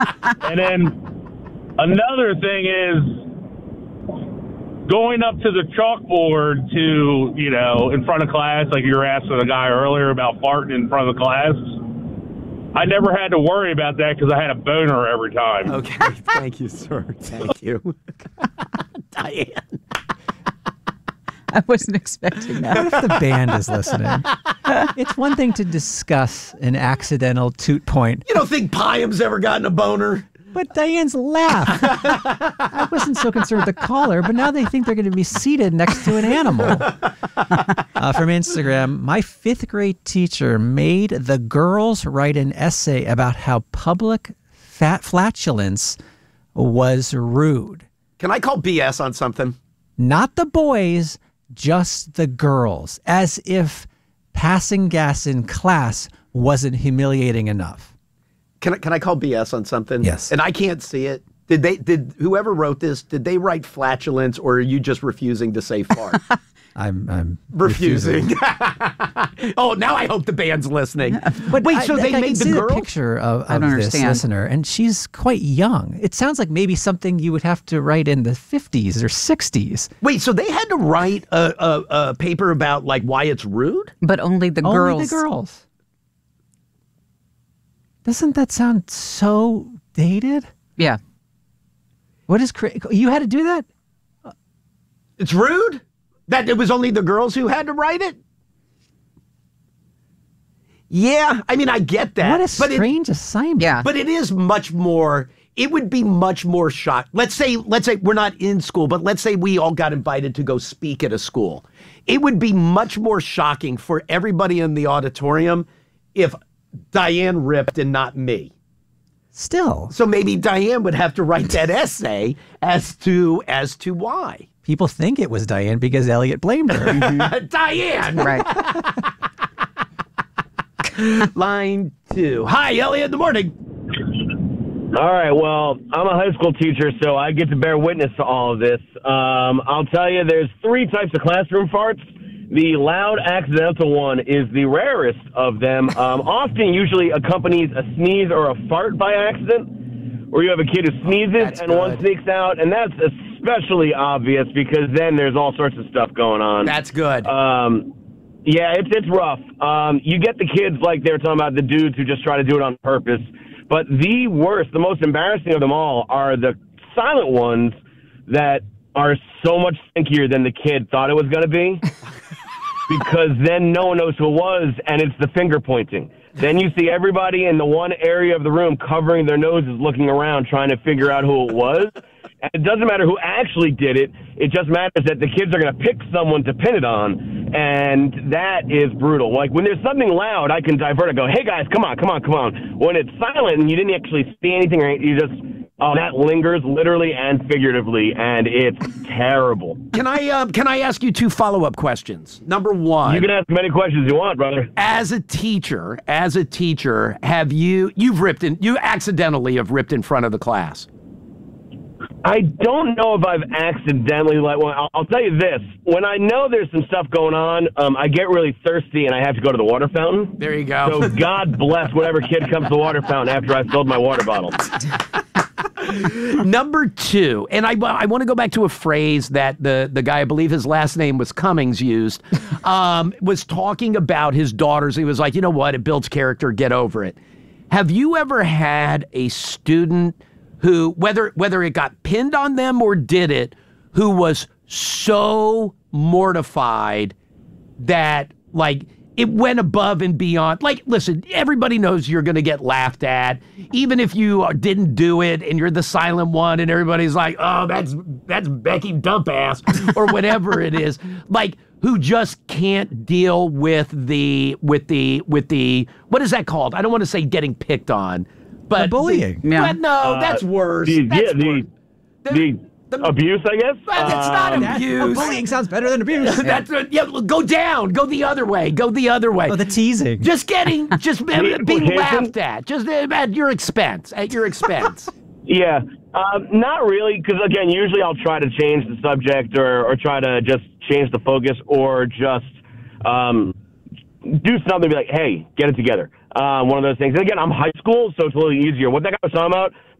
And then another thing is going up to the chalkboard to, in front of class, like you were asking the guy earlier about farting in front of the class. I never had to worry about that because I had a boner every time. Okay, thank you, sir. Thank you. Diane. I wasn't expecting that. What if the band is listening? It's one thing to discuss an accidental toot point. You don't think Pyam's ever gotten a boner? But Diane's laugh. I wasn't so concerned with the caller, but now they think they're going to be seated next to an animal. From Instagram, my 5th grade teacher made the girls write an essay about how public flatulence was rude. Can I call BS on something? Not the boys, just the girls, as if passing gas in class wasn't humiliating enough. Can I call BS on something? Yes. And I can't see it. Did whoever wrote this, did they write flatulence, or are you just refusing to say fart? I'm refusing. Oh, now I hope the band's listening. But wait, so they made the girl picture of this listener, and she's quite young. It sounds like maybe something you would have to write in the 50s or 60s. Wait, so they had to write a paper about like why it's rude? But only the girls. Only the girls. Doesn't that sound so dated? Yeah. What is you had to do that? It's rude? That it was only the girls who had to write it? Yeah, I mean, I get that. What a strange assignment. Yeah. But it is much more, it would be much more shock. Let's say we're not in school, but let's say we all got invited to go speak at a school. It would be much more shocking for everybody in the auditorium if Diane ripped and not me. Still. So maybe Diane would have to write that essay as to why. People think it was Diane because Elliot blamed her. Diane! Right. Line 2. Hi, Elliot, in the morning. All right, well, I'm a high school teacher, so I get to bear witness to all of this. I'll tell you, there's 3 types of classroom farts. The loud accidental one is the rarest of them. Often usually accompanies a sneeze or a fart by accident, where you have a kid who sneezes and one sneaks out, and that's especially obvious because then there's all sorts of stuff going on. That's good. Yeah, it's rough. You get the kids like they were talking about, the dudes who just try to do it on purpose. But the worst, the most embarrassing of them all are the silent ones that are so much stinkier than the kid thought it was going to be. Because then no one knows who it was, and it's the finger pointing. Then you see everybody in the one area of the room covering their noses, looking around, trying to figure out who it was. And it doesn't matter who actually did it. It just matters that the kids are going to pick someone to pin it on, and that is brutal. Like, when there's something loud, I can divert and go, hey, guys, come on. When it's silent and you didn't actually see anything, or you just... Oh, that lingers literally and figuratively, and it's terrible. Can I ask you 2 follow-up questions? Number 1. You can ask as many questions you want, brother. As a teacher, have you accidentally have ripped in front of the class? I don't know if I've accidentally I'll tell you this. When I know there's some stuff going on, I get really thirsty and I have to go to the water fountain. There you go. So God bless whatever kid comes to the water fountain after I filled my water bottle. Number 2, and I want to go back to a phrase that the guy, I believe his last name was Cummings, used, was talking about his daughters. He was like, you know what, it builds character, get over it. Have you ever had a student who, whether it got pinned on them or did it, who was so mortified that, like, it went above and beyond? Like, listen, everybody knows you're going to get laughed at, even if you didn't do it and you're the silent one and everybody's like, oh, that's Becky Dumpass or whatever it is. Like, who just can't deal with the what is that called? I don't want to say getting picked on, but the bullying. But no, that's worse. The abuse, I guess. It's not abuse. Bullying sounds better than abuse. Go down. Go the other way. Oh, the teasing. Just being laughed at, just at your expense. Yeah, not really, because, again, usually I'll try to change the subject or try to just change the focus or just do something, be like, hey, get it together. One of those things. And again, I'm high school, so it's a little easier. What that guy was talking about